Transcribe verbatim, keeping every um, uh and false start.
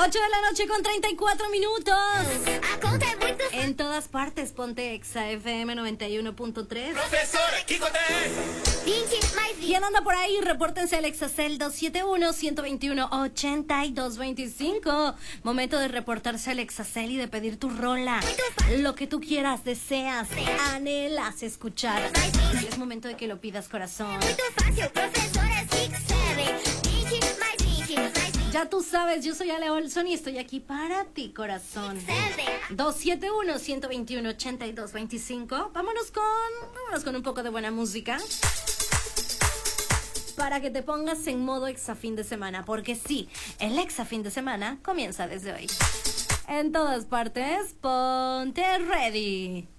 ocho de la noche con treinta y cuatro minutos. En todas partes, ponte Exa F M noventa y uno punto tres. Profesora Kikote. ¿Quién anda por ahí? Repórtense al Exacel dos siete uno, uno dos uno, ocho dos dos cinco. Momento de reportarse al Exacel y de pedir tu rola. Lo que tú quieras, deseas, anhelas escuchar. Es momento de que lo pidas, corazón. Ya tú sabes, yo soy Ale Olson y estoy aquí para ti, corazón. dos siete uno, uno dos uno, ocho dos dos cinco. Vámonos con, vámonos con un poco de buena música. Para que te pongas en modo Exa fin de semana. Porque sí, el Exa fin de semana comienza desde hoy. En todas partes, ponte ready.